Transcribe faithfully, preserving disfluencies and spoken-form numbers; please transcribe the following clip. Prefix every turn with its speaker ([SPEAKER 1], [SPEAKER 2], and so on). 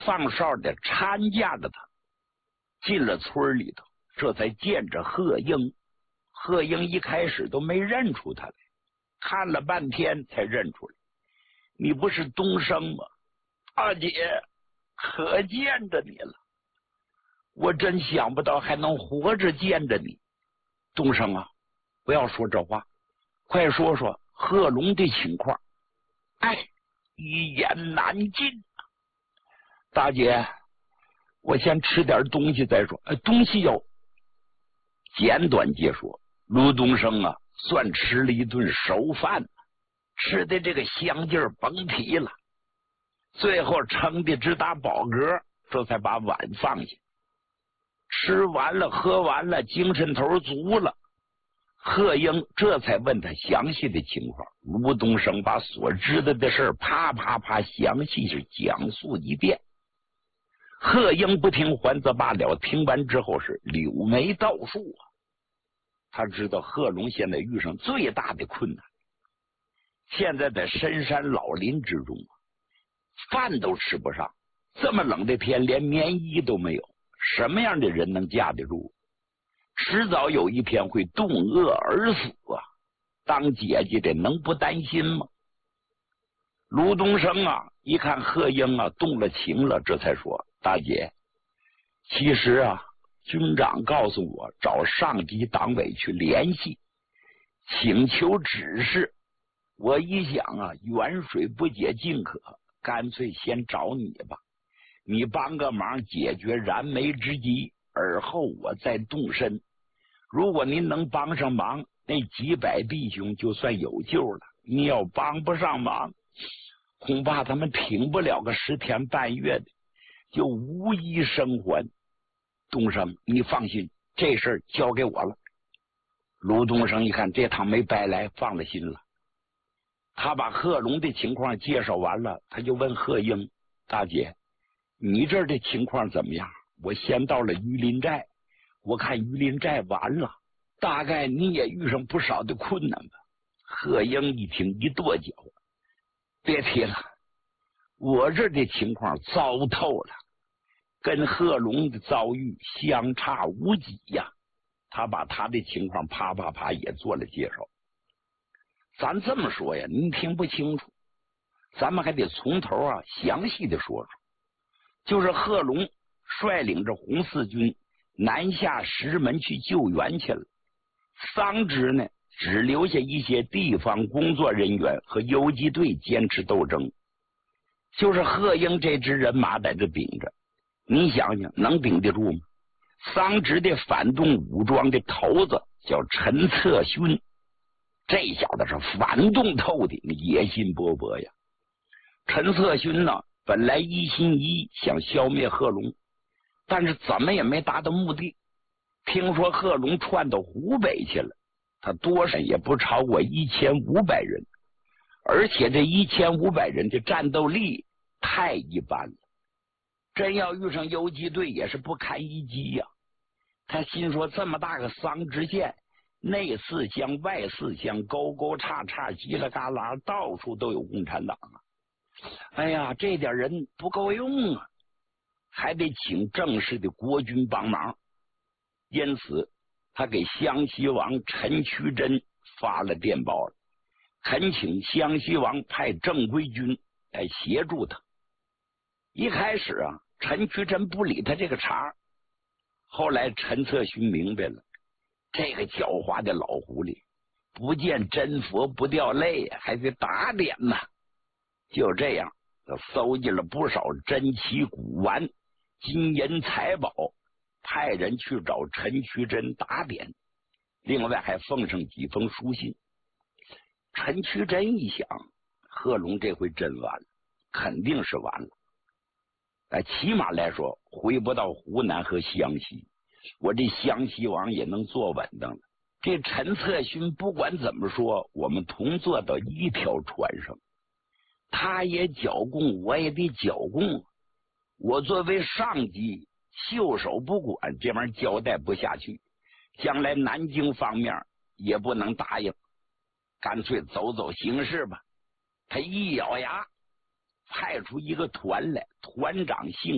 [SPEAKER 1] 放哨的搀架着他进了村里头，这才见着贺英。贺英一开始都没认出他来，看了半天才认出来。你不是东升吗？大姐，可见着你了，我真想不到还能活着见着你。东升啊，不要说这话，快说说贺龙的情况。哎，一言难尽。大姐，我先吃点东西再说。哎，东西有。简短截说，卢东升啊，算吃了一顿熟饭，吃的这个香劲儿甭提了。最后撑的直打饱嗝，这才把碗放下。吃完了，喝完了，精神头足了。贺英这才问他详细的情况。卢东升把所知道的事啪啪啪详细是讲述一遍。贺英不听还则罢了，听完之后是柳眉倒竖啊。他知道贺龙现在遇上最大的困难，现在在深山老林之中，饭都吃不上，这么冷的天连棉衣都没有，什么样的人能架得住？迟早有一天会冻饿而死啊！当姐姐的能不担心吗？卢东升啊，一看贺英啊动了情了，这才说：大姐，其实啊，军长告诉我找上级党委去联系，请求指示。我一想啊，远水不解近渴，干脆先找你吧，你帮个忙解决燃眉之急，而后我再动身。如果您能帮上忙，那几百弟兄就算有救了。你要帮不上忙，恐怕他们挺不了个十天半月的，就无一生还。东升，你放心，这事儿交给我了。卢东升一看这趟没白来，放了心了。他把贺龙的情况介绍完了，他就问贺英：大姐，你这儿的情况怎么样？我先到了榆林寨，我看榆林寨完了，大概你也遇上不少的困难吧？贺英一听一跺脚：别提了，我这儿的情况糟透了，跟贺龙的遭遇相差无几呀。他把他的情况啪啪啪也做了介绍。咱这么说呀，您听不清楚，咱们还得从头啊详细的说说。就是贺龙率领着红四军南下石门去救援去了，桑植呢只留下一些地方工作人员和游击队坚持斗争。就是贺英这支人马在这顶着，你想想能顶得住吗？桑植的反动武装的头子叫陈策勋，这小子是反动透的，野心勃勃呀。陈策勋呢，本来一心一意想消灭贺龙，但是怎么也没达到目的。听说贺龙窜到湖北去了，他多少也不超过一千五百人，而且这一千五百人的战斗力太一般了，真要遇上游击队也是不堪一击呀。他心说，这么大个桑植县，内四乡外四乡，沟沟叉叉叽里嘎啦，到处都有共产党啊！哎呀，这点人不够用啊，还得请正式的国军帮忙。因此他给湘西王陈渠珍发了电报了，恳请湘西王派正规军来协助他。一开始啊，陈渠珍不理他这个茬，后来陈策勋明白了，这个狡猾的老狐狸不见真佛不掉泪，还得打脸呢。就这样，他搜集了不少珍奇古玩、金银财宝，派人去找陈渠珍打点，另外还奉上几封书信。陈渠珍一想，贺龙这回真完了，肯定是完了。呃，起码来说，回不到湖南和湘西，我这湘西王也能坐稳当了。这陈策勋不管怎么说，我们同坐到一条船上，他也剿共，我也得剿共。我作为上级，袖手不管，这玩意儿交代不下去，将来南京方面也不能答应，干脆走走形势吧。他一咬牙，派出一个团来，团长姓